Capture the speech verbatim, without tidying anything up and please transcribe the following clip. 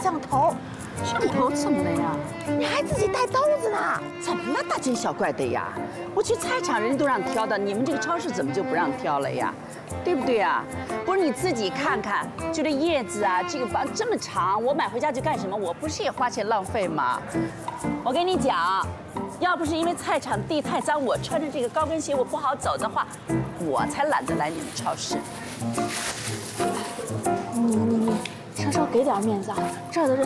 降头。 降头怎么了呀？ 你还自己带兜子呢？ 怎么了？大惊小怪的呀！我去菜场人家都让挑的，你们这个超市怎么就不让挑了呀？对不对呀？不是你自己看看，就这叶子啊，这个把这么长，我买回家去干什么？我不是也花钱浪费吗？我跟你讲，要不是因为菜场地太脏，我穿着这个高跟鞋我不好走的话，我才懒得来你们超市。 你你你，稍稍给点面子啊！这儿的人